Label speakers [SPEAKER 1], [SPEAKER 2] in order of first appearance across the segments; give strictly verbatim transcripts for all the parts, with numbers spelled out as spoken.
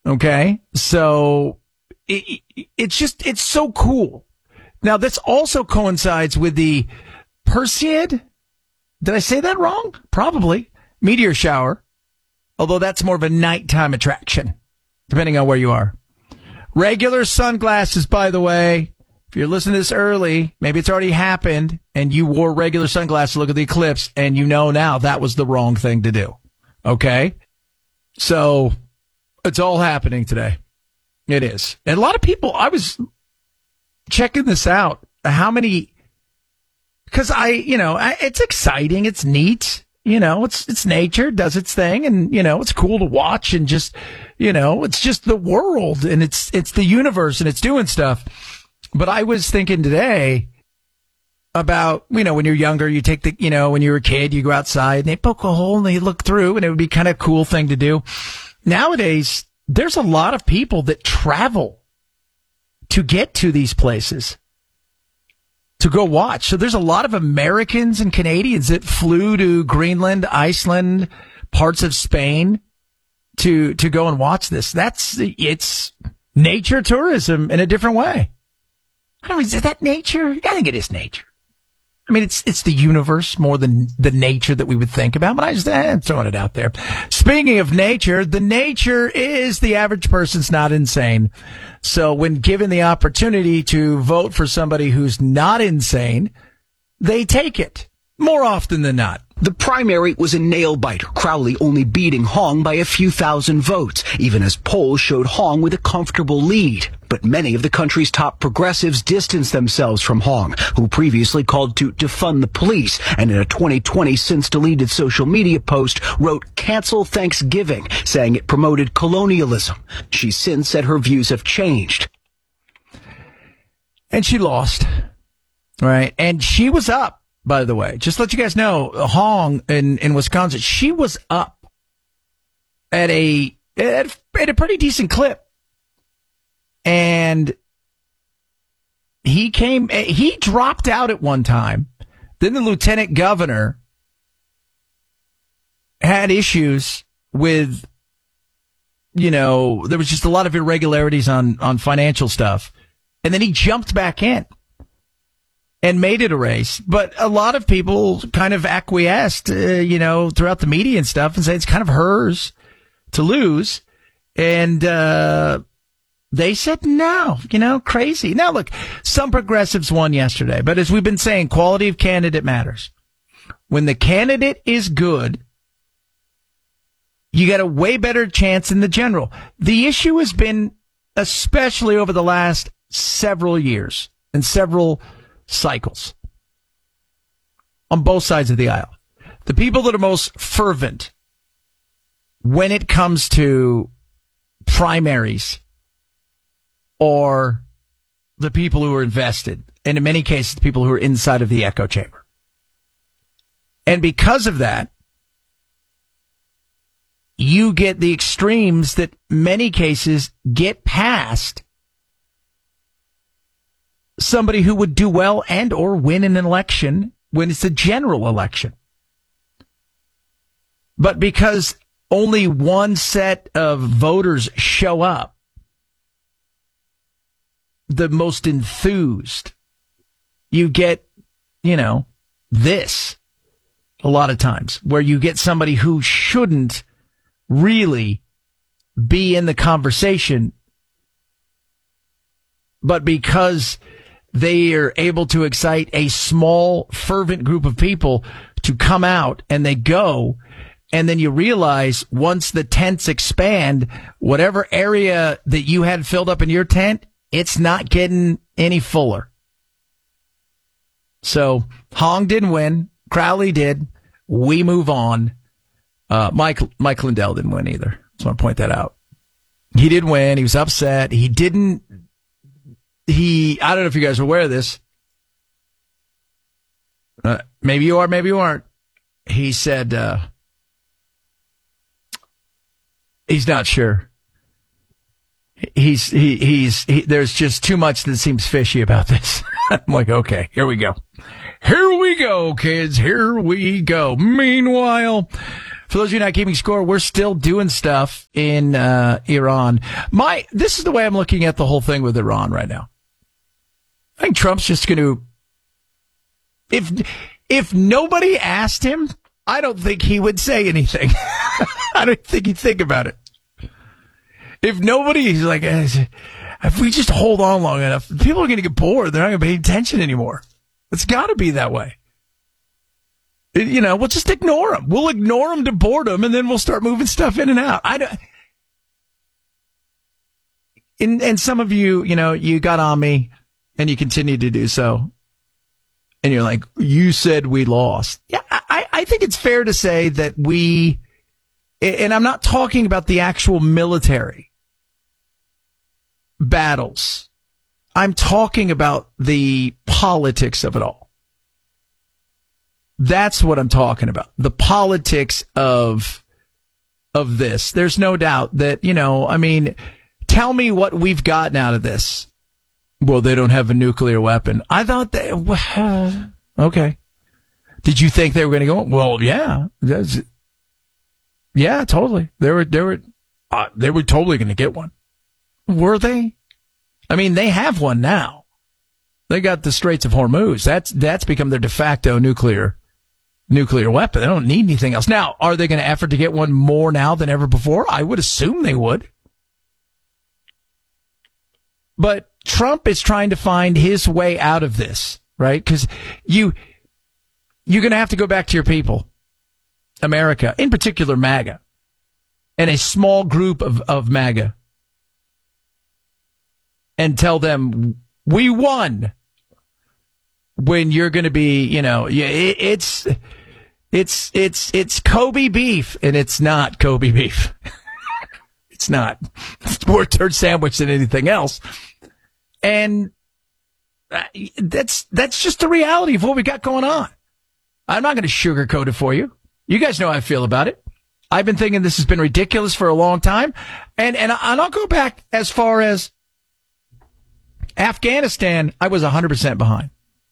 [SPEAKER 1] Okay. So it, it's just, it's so cool. Now, this also coincides with the Perseid. Did I say that wrong? Probably. Meteor shower. Although that's more of a nighttime attraction, depending on where you are. Regular sunglasses, by the way. If you're listening to this early, maybe it's already happened, and you wore regular sunglasses to look at the eclipse, and you know now that was the wrong thing to do. Okay? So, it's all happening today. It is. And a lot of people, I was checking this out, how many, because I, you know, I, it's exciting, it's neat. You know, it's it's nature, does its thing, and, you know, it's cool to watch, and just, you know, it's just the world, and it's it's the universe, and it's doing stuff. But I was thinking today about, you know, when you're younger, you take the, you know, when you're a kid, you go outside, and they poke a hole, and they look through, and it would be kind of a cool thing to do. Nowadays, there's a lot of people that travel to get to these places, to go watch. So there's a lot of Americans and Canadians that flew to Greenland, Iceland, parts of Spain to, to go and watch this. That's, it's nature tourism in a different way. I don't know, is that nature? I think it is nature. I mean, it's, it's the universe more than the nature that we would think about, but I just, eh, I'm throwing it out there. Speaking of nature, the nature is the average person's not insane. So when given the opportunity to vote for somebody who's not insane, they take it more often than not.
[SPEAKER 2] The primary was a nail-biter, Crowley only beating Hong by a few thousand votes, even as polls showed Hong with a comfortable lead. But many of the country's top progressives distanced themselves from Hong, who previously called to defund the police, and in a twenty twenty since-deleted social media post wrote, "Cancel Thanksgiving," saying it promoted colonialism. She's since said her views have changed.
[SPEAKER 1] And she lost. Right. And she was up. By the way, just to let you guys know, Hong in, in Wisconsin, she was up at a, at, at a pretty decent clip. And he came, he dropped out at one time. Then the lieutenant governor had issues with, you know, there was just a lot of irregularities on, on financial stuff. And then he jumped back in and made it a race. But a lot of people kind of acquiesced, uh, you know, throughout the media and stuff, and say it's kind of hers to lose. And uh they said no, you know, crazy. Now, look, some progressives won yesterday, but as we've been saying, quality of candidate matters. When the candidate is good, you got a way better chance than the general. The issue has been, especially over the last several years and several cycles on both sides of the aisle, the people that are most fervent when it comes to primaries are the people who are invested, and in many cases, the people who are inside of the echo chamber. And because of that, you get the extremes that many cases get past somebody who would do well and or win an election when it's a general election. But because only one set of voters show up, the most enthused, you get, you know, this a lot of times, where you get somebody who shouldn't really be in the conversation, but because they are able to excite a small, fervent group of people to come out, and they go, and then you realize once the tents expand, whatever area that you had filled up in your tent, it's not getting any fuller. So Hong didn't win. Crowley did. We move on. Uh, Mike, Mike Lindell didn't win either. Just want to point that out. He did win. He was upset. He didn't, he, I don't know if you guys are aware of this. Uh, maybe you are, maybe you aren't. He said, uh, he's not sure. He's, he, he's, he, there's just too much that seems fishy about this. I'm like, okay, here we go. Here we go, kids. Here we go. Meanwhile, For those of you not keeping score, we're still doing stuff in uh, Iran. My, this is the way I'm looking at the whole thing with Iran right now. I think Trump's just going to, if if nobody asked him, I don't think he would say anything. I don't think he'd think about it. If nobody, he's like, if we just hold on long enough, people are going to get bored. They're not going to pay attention anymore. It's got to be that way. You know, we'll just ignore them. We'll ignore them to boredom, and then we'll start moving stuff in and out. I don't. And, and some of you, you know, you got on me, and you continue to do so. And you're like, you said we lost. Yeah, I, I think it's fair to say that we, and I'm not talking about the actual military battles. I'm talking about the politics of it all. That's what I'm talking about. The politics of, of this. There's no doubt that, you know, I mean, tell me what we've gotten out of this. Well, they don't have a nuclear weapon. I thought they, uh, okay. Did you think they were going to go? Well, yeah. That's, yeah, totally. They were, they were, uh, they were totally going to get one. Were they? I mean, they have one now. They got the Straits of Hormuz. That's, that's become their de facto nuclear, nuclear weapon. They don't need anything else. Now, are they going to effort to get one more now than ever before? I would assume they would. But Trump is trying to find his way out of this, right? Because you, you're going to have to go back to your people, America, in particular MAGA, and a small group of, of MAGA, and tell them, we won, when you're going to be, you know, it, it's, it's, it's, it's Kobe beef, and it's not Kobe beef. It's not. It's more turd sandwich than anything else. And that's that's just the reality of what we got going on. I'm not going to sugarcoat it for you. You guys know how I feel about it. I've been thinking this has been ridiculous for a long time. And, and I'll go back as far as Afghanistan. I was one hundred percent behind.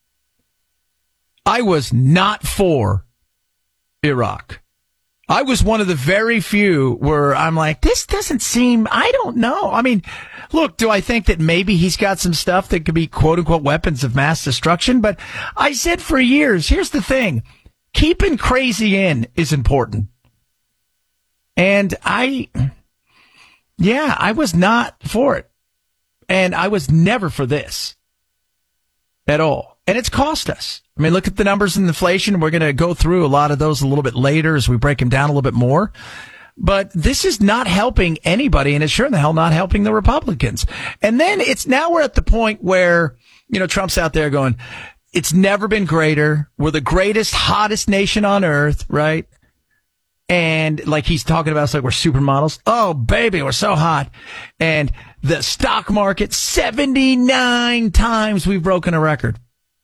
[SPEAKER 1] I was not for Iraq. I was one of the very few where I'm like, this doesn't seem, I don't know. I mean, look, do I think that maybe he's got some stuff that could be quote unquote weapons of mass destruction? But I said for years, here's the thing. Keeping crazy in is important. And I, yeah, I was not for it. And I was never for this at all. And it's cost us. I mean, look at the numbers in inflation. We're going to go through a lot of those a little bit later as we break them down a little bit more. But this is not helping anybody, and it's sure in the hell not helping the Republicans. And then it's now we're at the point where, you know, Trump's out there going, it's never been greater. We're the greatest, hottest nation on earth, right? And like he's talking about, it's like we're supermodels. Oh, baby, we're so hot. And the stock market, seventy-nine times we've broken a record.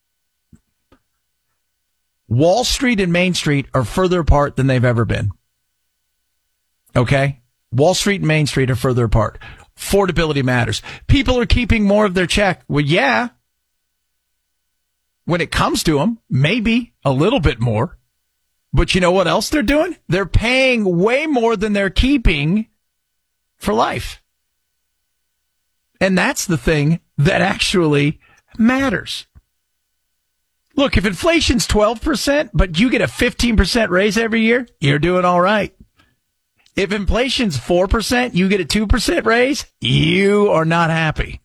[SPEAKER 1] Wall Street and Main Street are further apart than they've ever been. Okay? Wall Street and Main Street are further apart. Affordability matters. People are keeping more of their check. Well, yeah. When it comes to them, maybe a little bit more. But you know what else they're doing? They're paying way more than they're keeping for life. And that's the thing that actually matters. Look, if inflation's twelve percent, but you get a fifteen percent raise every year, you're doing all right. If inflation's four percent, you get a two percent raise, you are not happy.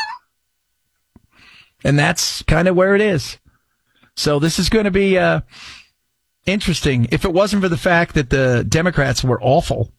[SPEAKER 1] And that's kind of where it is. So this is going to be uh, interesting. If it wasn't for the fact that the Democrats were awful,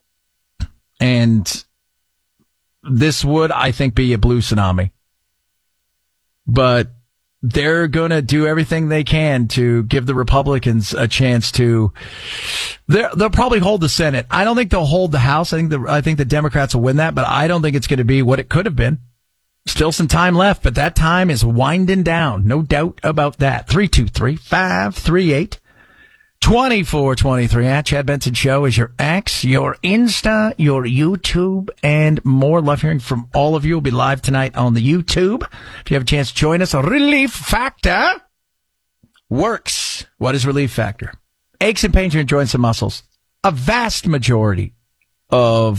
[SPEAKER 1] and this would, I think, be a blue tsunami. But they're going to do everything they can to give the Republicans a chance to, they'll probably hold the Senate. I don't think they'll hold the House. I think the, I think the Democrats will win that, but I don't think it's going to be what it could have been. Still some time left, but that time is winding down. No doubt about that. three two three, five three eight, two four two three. At Chad Benson Show is your X, your Insta, your YouTube, and more. Love hearing from all of you. We'll be live tonight on the YouTube. If you have a chance to join us, Relief Factor works. What is Relief Factor? Aches and pains, you're enjoying some muscles. a vast majority of